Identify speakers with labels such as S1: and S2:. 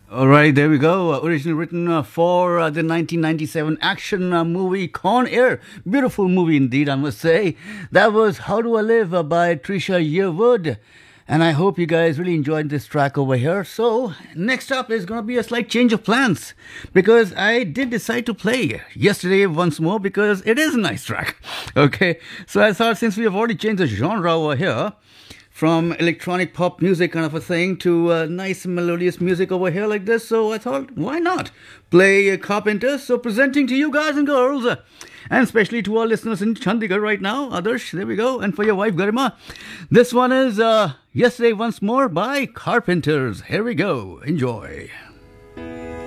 S1: All right, there we go. Originally written for the 1997 action movie Con Air. Beautiful movie indeed, I must say. That was How Do I Live by Trisha Yearwood. And I hope you guys really enjoyed this track over here. So, next up is going to be a slight change of plans. Because I did decide to play yesterday once more because it is a nice track. Okay, so I thought since we have already changed the genre over here, from electronic pop music kind of a thing to nice melodious music over here like this. So I thought, why not play Carpenters? So presenting to you guys and girls, and especially to our listeners in Chandigarh right now, Adarsh, there we go, and for your wife Garima. This one is Yesterday Once More by Carpenters. Here we go. Enjoy.